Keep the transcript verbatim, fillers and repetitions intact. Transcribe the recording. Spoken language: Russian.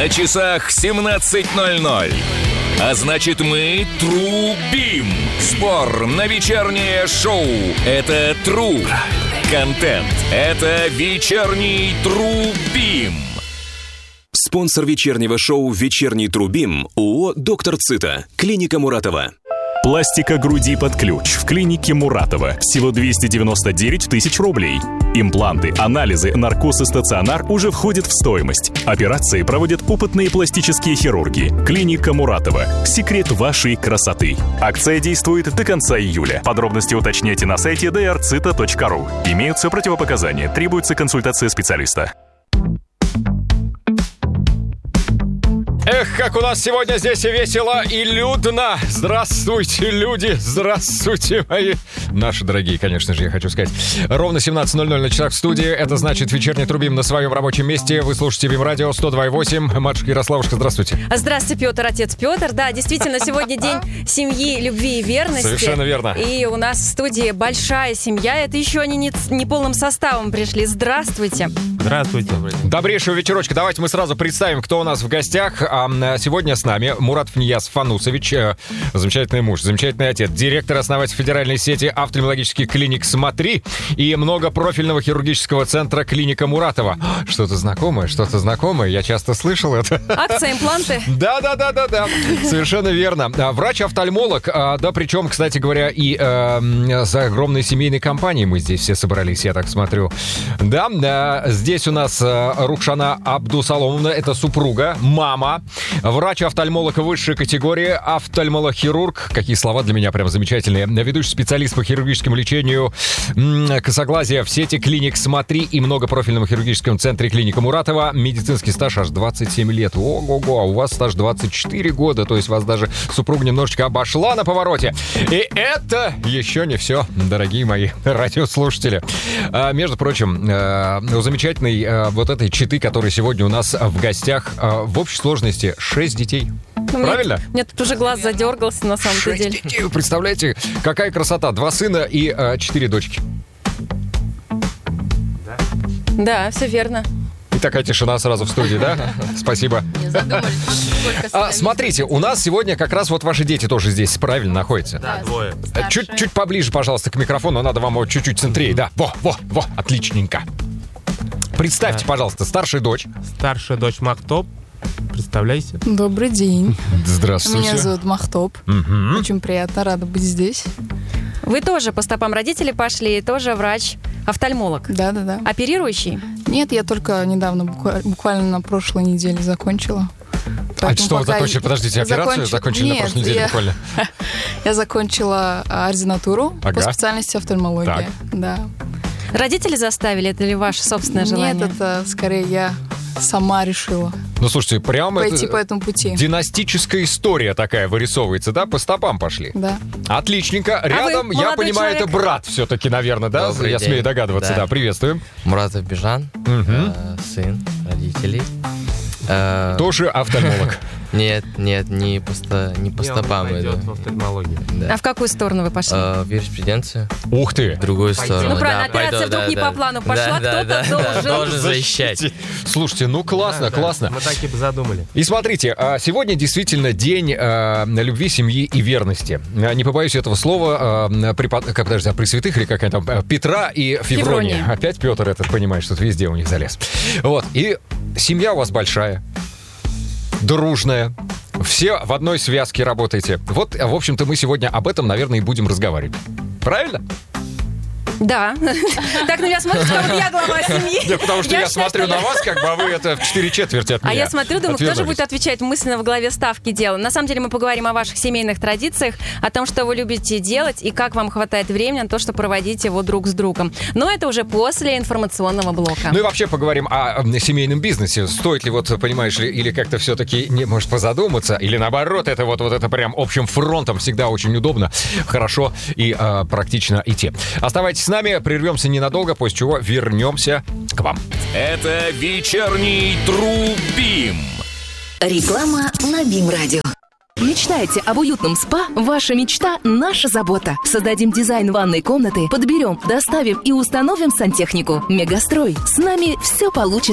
На часах семнадцать ноль ноль. А значит, мы трубим. Спор на вечернее шоу. Это тру. Контент. Это вечерний трубим. Спонсор вечернего шоу «Вечерний трубим» ООО «Доктор Цита». Клиника Муратова. Пластика груди под ключ в клинике Муратова. Всего двести девяносто девять тысяч рублей. Импланты, анализы, наркоз и стационар уже входят в стоимость. Операции проводят опытные пластические хирурги. Клиника Муратова. Секрет вашей красоты. Акция действует до конца июля. Подробности уточняйте на сайте ди ар цито точка ру. Имеются противопоказания. Требуется консультация специалиста. Эх, как у нас сегодня здесь и весело, и людно. Здравствуйте, люди, здравствуйте, мои. Наши дорогие, конечно же, я хочу сказать. Ровно семнадцать ноль ноль на часах в студии. Это значит, вечерний трубим на своем рабочем месте. Вы слушаете ВИМ-радио сто два и восемь. Матушка Ярославушка, здравствуйте. Здравствуйте, Петр, отец Петр. Да, действительно, сегодня день семьи, любви и верности. Совершенно верно. И у нас в студии большая семья. Это еще они не, не полным составом пришли. Здравствуйте. Здравствуйте. Добрейшего вечерочка. Давайте мы сразу представим, кто у нас в гостях. Сегодня с нами Муратов Нияз Фанусович, замечательный муж, замечательный отец, директор, основатель федеральной сети офтальмологических клиник «Смотри» и многопрофильного хирургического центра клиника Муратова. Что-то знакомое, что-то знакомое, я часто слышал это. Акция, импланты. Да-да-да-да-да, совершенно верно. Врач-офтальмолог, да, причем, кстати говоря, и э, за огромной семейной компанией мы здесь все собрались, я так смотрю. Да, здесь у нас Рухшана Абдусаломовна, это супруга, мама, врач-офтальмолог высшей категории, офтальмолог-хирург. Какие слова для меня прям замечательные. Ведущий специалист по хирургическому лечению косоглазия в сети клиник «Смотри» и многопрофильном хирургическом центре клиника Муратова. Медицинский стаж аж двадцать семь лет. Ого-го, а у вас стаж двадцать четыре года. То есть вас даже супруга немножечко обошла на повороте. И это еще не все, дорогие мои радиослушатели. А, между прочим, а, у замечательной а, вот этой четы, которая сегодня у нас в гостях, а, в общей сложности шесть детей. Правильно? У меня тут уже глаз задергался, на самом деле. Шесть детей, вы представляете, какая красота. Два сына и э, четыре дочки. Да, все верно. И такая тишина сразу в студии, да? Спасибо. Не задумались, сколько а, смотрите, у нас сегодня как раз вот ваши дети тоже здесь правильно находятся. Да, двое. Чуть-чуть поближе, пожалуйста, к микрофону. Надо вам его чуть-чуть центрее. Да, во, во, во, отличненько. Представьте, да. Пожалуйста, старшая дочь. Старшая дочь Махтоп. Представляйте. Добрый день. Здравствуйте. Меня зовут Махтоп. Угу. Очень приятно, рада быть здесь. Вы тоже по стопам родителей пошли, тоже врач-офтальмолог. Да-да-да. Оперирующий? Нет, я только недавно, буквально на прошлой неделе закончила. Поэтому а что вы закончили? Подождите, операцию законч... закончили Нет, на прошлой неделе я... буквально? Я закончила ординатуру ага. по специальности офтальмология. Так. Да. Родители заставили, это ли ваше собственное желание? Нет, это скорее я сама решила. Ну, слушайте, прямо пойти это по этому пути. Династическая история такая вырисовывается, да? По стопам пошли. Да. Отличненько. Рядом, вы, я понимаю, человек? Это брат все-таки, наверное, да? Добрый я день. смею догадываться, да. да. Приветствуем. Муратов Бежан, Угу. э, сын родителей. Э, Тоже офтальмолог. Нет, нет, не по, ста- не по Не, он стопам пойдет иду. в офтальмологию. Да. А в какую сторону вы пошли? Э, в юриспруденцию, Ух ты! в другую Пойдем. сторону. Ну, правильно, да, операция пойду, вдруг да, не да. по плану пошла, да, кто-то да, должен. Да, должен защищать. Слушайте, ну классно, Да, да, классно. Мы так и задумали. И смотрите, а, сегодня действительно день а, любви, семьи и верности. А, Не побоюсь этого слова, а, препод... как, подожди, а Пресвятых или какая там, а, Петра и Феврония. Феврония. Опять Петр этот, понимаешь, тут везде у них залез. Вот, и семья у вас большая, дружная. Все в одной связке работаете. Вот, в общем-то, мы сегодня об этом, наверное, и будем разговаривать. Правильно? Да. Так на меня смотрит, как будто я глава семьи. Да, потому что я, считаю, смотрю что на я- вас, как бы, а вы это в четыре четверти от меня. А я смотрю, думаю, кто же отвернулись. будет отвечать мысленно в голове ставки дела. На самом деле мы поговорим о ваших семейных традициях, о том, что вы любите делать и как вам хватает времени на то, что проводите его друг с другом. Но это уже после информационного блока. Ну и вообще поговорим о м, семейном бизнесе. Стоит ли, вот, понимаешь ли, или как-то все-таки, не, может, позадуматься, или наоборот, это вот, вот это прям общим фронтом всегда очень удобно, хорошо и э, практично идти. Оставайтесь с нами, прервемся ненадолго, после чего вернемся к вам. Это вечерний трубим. Реклама на БИМ-радио. Мечтаете об уютном спа? Ваша мечта – наша забота. Создадим дизайн ванной комнаты, подберем, доставим и установим сантехнику. Мегастрой. С нами все получится.